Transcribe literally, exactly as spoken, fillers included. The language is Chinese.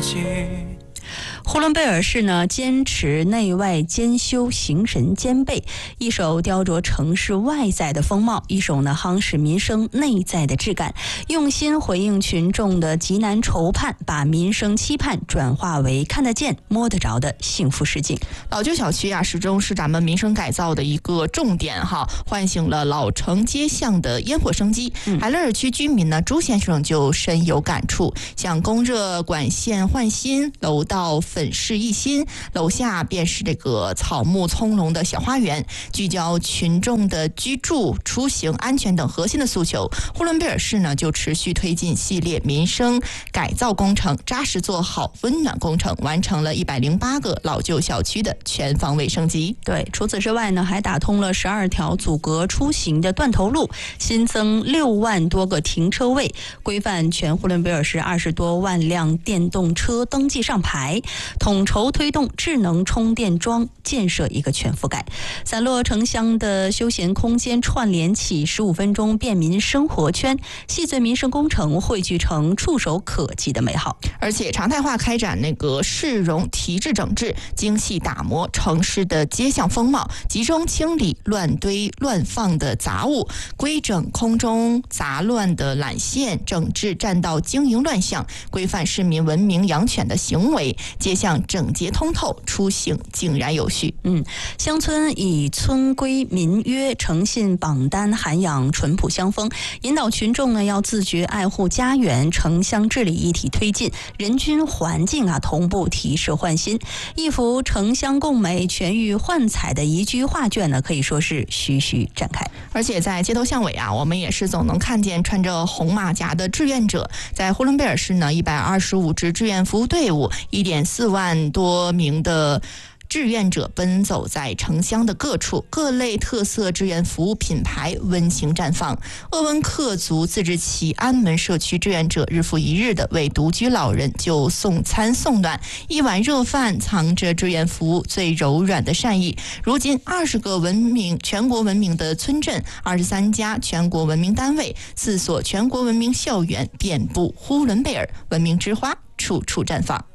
句。 呼伦贝尔市呢，坚持内外兼修，形神兼备，一手雕琢城市外在的风貌，一手呢夯实民生内在的质感，用心回应群众的急难愁盼，把民生期盼转化为看得见、摸得着的幸福实景。 老旧小区啊，始终是咱们民生改造的一个重点哈，唤醒了老城街巷的烟火生机。 嗯、 海勒尔区居民呢，朱先生就深有感触，像供热管线换新，楼道粉饰一新，楼下便是这个草木葱茏的小花园，聚焦群众的居住、出行安全等核心的诉求。呼伦贝尔市呢，就持续推进系列民生改造工程，扎实做好温暖工程，完成了一百零八个老旧小区的全方位升级。 对，除此之外呢，还打通了十二条阻隔出行的断头路，新增六万多个停车位，规范全呼伦贝尔市二十多万辆电动车登记上牌，统筹推动智能充电桩建设一个全覆盖，散落城乡的休闲空间串联起十五分钟便民生活圈，细碎民生工程汇聚成触手可及的美好。 而且常态化开展那个市容提质整治，精细打磨城市的街巷风貌，集中清理乱堆乱放的杂物，规整空中杂乱的缆线，整治占道经营乱象，规范市民文明养犬的行为，街巷整洁通透，出行井然有序。 嗯，乡村以村规民约、诚信榜单涵养淳朴乡风，引导群众呢要自觉爱护家园，城乡治理一体推进，人均环境啊同步提示焕新，一幅城乡共美、全域焕彩的宜居画卷呢，可以说是徐徐展开。 而且在街头巷尾啊，我们也是总能看见穿着红马甲的志愿者。在呼伦贝尔市呢，一百二十五支志愿服务队伍，一点四万多名的志愿者奔走在城乡的各处，各类特色志愿服务品牌温情绽放。鄂温克族自治旗安门社区志愿者日复一日的为独居老人就送餐送暖，一碗热饭藏着志愿服务最柔软的善意。如今二十个闻名全国闻名的村镇，二十三家全国文明单位，四所全国文明校园遍布呼伦贝尔，文明之花处处绽放。